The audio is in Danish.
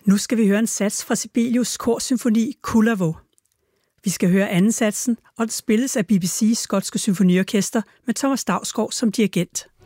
Nu skal vi høre en sats fra Sibelius korsymfoni Kullervo. Vi skal høre anden satsen, og den spilles af BBC's skotske symfoniorkester med Thomas Dausgaard som dirigent.